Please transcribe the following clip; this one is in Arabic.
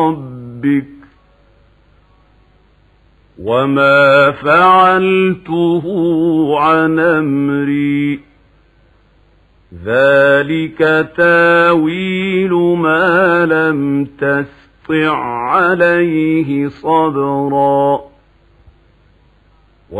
ربك وما فعلته عن أمري ذلك تاويل ما لم تستطع عليه صبرا